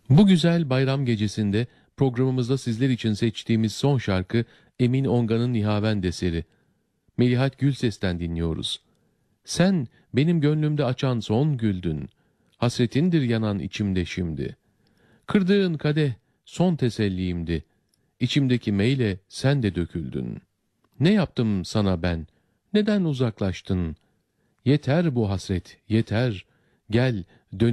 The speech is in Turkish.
Bu güzel bayram gecesinde programımızda sizler için seçtiğimiz son şarkı Emin Ongan'ın Nihavend eseri. Melihat Gülses'ten dinliyoruz. Sen benim gönlümde açan son güldün. Hasretindir yanan içimde şimdi. Kırdığın kadeh son teselliyimdi. İçimdeki meyle sen de döküldün. Ne yaptım sana ben? Neden uzaklaştın? Yeter bu hasret, yeter. Gel, dön.